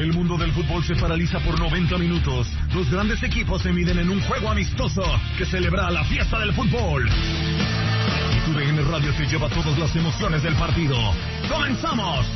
El mundo del fútbol se paraliza por 90 minutos. Los grandes equipos se miden en un juego amistoso que celebra la fiesta del fútbol. Y TUDN Radio te lleva todas las emociones del partido. ¡Comenzamos!